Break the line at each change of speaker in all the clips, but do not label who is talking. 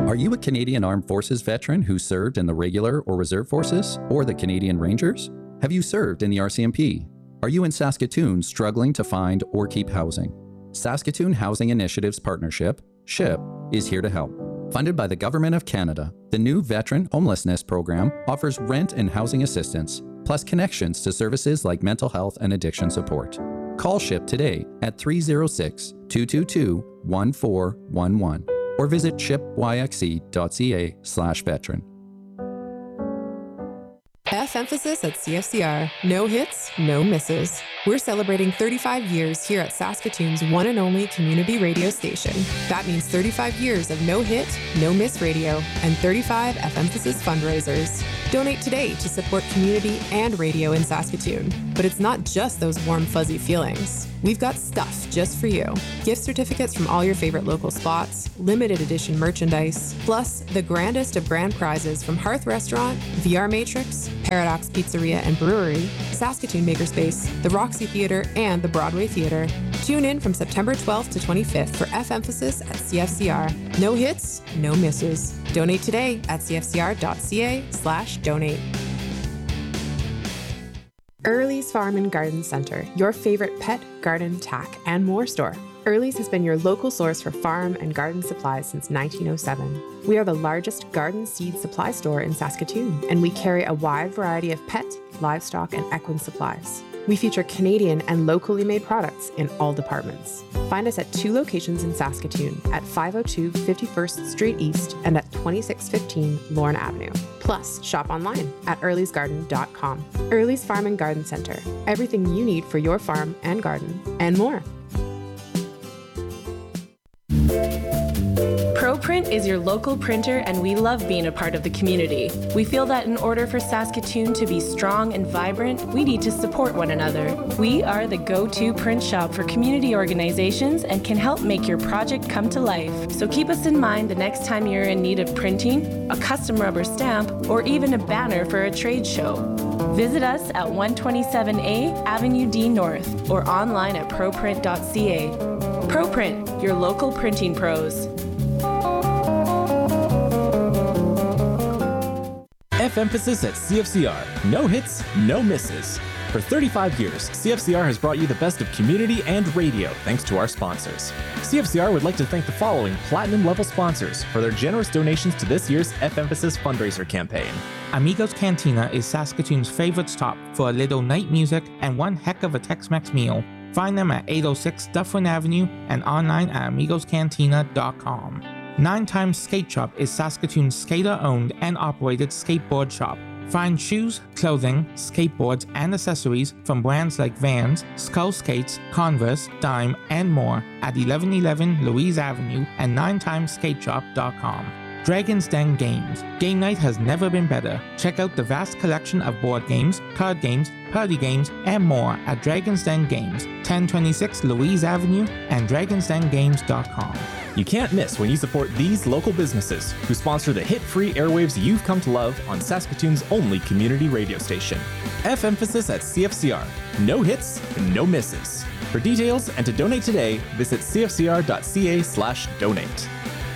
Are you a Canadian Armed Forces veteran who served in the regular or reserve forces or the Canadian Rangers? Have you served in the RCMP? Are you in Saskatoon struggling to find or keep housing? Saskatoon Housing Initiatives Partnership, SHIP, is here to help. Funded by the Government of Canada, the new Veteran Homelessness Program offers rent and housing assistance, plus connections to services like mental health and addiction support. Call SHIP today at 306-222-1411 or visit shipyxe.ca/veteran.
F-Emphasis at CFCR. No hits, no misses. We're celebrating 35 years here at Saskatoon's one and only community radio station. That means 35 years of no hit, no miss radio, and 35 F-Emphasis fundraisers. Donate today to support community and radio in Saskatoon. But it's not just those warm, fuzzy feelings. We've got stuff just for you. Gift certificates from all your favorite local spots, limited edition merchandise, plus the grandest of grand prizes from Hearth Restaurant, VR Matrix, Paradox Pizzeria and Brewery, Saskatoon Makerspace, the Roxy Theatre, and the Broadway Theatre. Tune in from September 12th to 25th for F-Emphasis at CFCR. No hits, no misses. Donate today at cfcr.ca/donate. Early's Farm and Garden Center, your favorite pet, garden, tack, and more store. Early's has been your local source for farm and garden supplies since 1907. We are the largest garden seed supply store in Saskatoon, and we carry a wide variety of pet, livestock, and equine supplies. We feature Canadian and locally made products in all departments. Find us at 2 locations in Saskatoon at 502 51st Street East and at 2615 Lorne Avenue. Plus, shop online at earlysgarden.com. Early's Farm and Garden Center. Everything you need for your farm and garden, and more.
ProPrint is your local printer, and we love being a part of the community. We feel that in order for Saskatoon to be strong and vibrant, we need to support one another. We are the go-to print shop for community organizations and can help make your project come to life. So keep us in mind the next time you're in need of printing, a custom rubber stamp, or even a banner for a trade show. Visit us at 127A Avenue D North or online at proprint.ca. ProPrint, your local printing pros.
F-Emphasis at CFCR. No hits, no misses. For 35 years, CFCR has brought you the best of community and radio thanks to our sponsors. CFCR would like to thank the following platinum-level sponsors for their generous donations to this year's F-Emphasis fundraiser campaign.
Amigos Cantina is Saskatoon's favorite stop for a little night music and one heck of a Tex-Mex meal. Find them at 806 Dufferin Avenue and online at amigoscantina.com. 9 Times Skate Shop is Saskatoon's skater-owned and operated skateboard shop. Find shoes, clothing, skateboards, and accessories from brands like Vans, Skull Skates, Converse, Dime, and more at 1111 Louise Avenue and 9timeskateshop.com. Dragon's Den Games. Game night has never been better. Check out the vast collection of board games, card games, party games, and more at Dragon's Den Games, 1026 Louise Avenue and dragonsdengames.com.
You can't miss when you support these local businesses who sponsor the hit-free airwaves you've come to love on Saskatoon's only community radio station. F-Emphasis at CFCR. No hits, no misses. For details and to donate today, visit cfcr.ca/donate.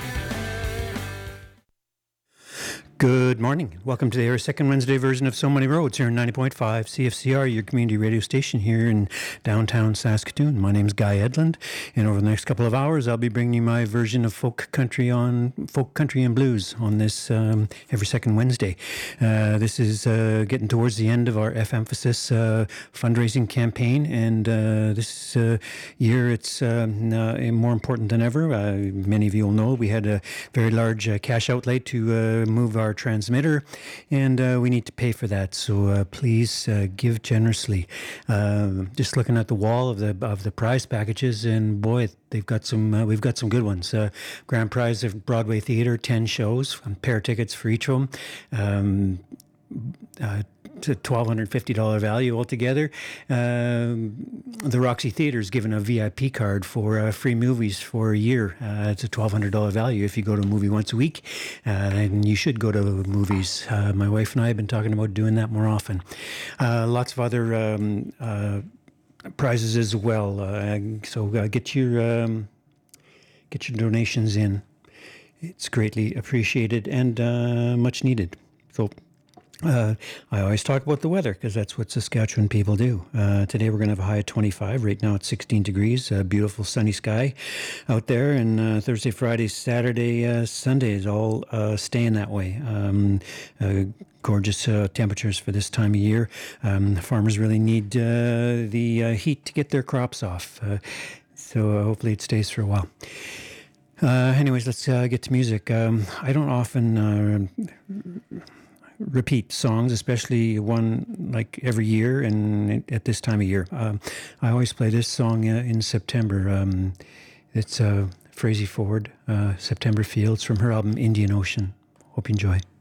Good morning. Welcome to the second Wednesday version of So Many Roads here on 90.5 CFCR, your community radio station here in downtown Saskatoon. My name's Guy Edlund, and over the next couple of hours, I'll be bringing you my version of folk country and blues on this every second Wednesday. This is getting towards the end of our F-Emphasis fundraising campaign, and this year it's more important than ever. Many of you will know we had a very large cash outlay to move our transmitter, and we need to pay for that. So please give generously. Just looking at the wall of the prize packages, and boy, they've got some. We've got some good ones. Grand prize of Broadway Theatre, 10 shows, pair tickets for each of them. It's a $1,250 value altogether. The Roxy Theatre is given a VIP card for free movies for a year. It's a $1,200 value if you go to a movie once a week, and you should go to movies. My wife and I have been talking about doing that more often. Lots of other prizes as well. So get your donations in. It's greatly appreciated and much needed. So I always talk about the weather because that's what Saskatchewan people do. Today we're going to have a high of 25. Right now it's 16 degrees. Beautiful sunny sky out there. And Thursday, Friday, Saturday, Sunday is all staying that way. Gorgeous temperatures for this time of year. Farmers really need the heat to get their crops off. So hopefully it stays for a while. Anyways, let's get to music. I don't often repeat songs, especially one like every year and at this time of year. I always play this song in September. It's Frazey Ford, September Fields, from her album Indian Ocean. Hope you enjoy.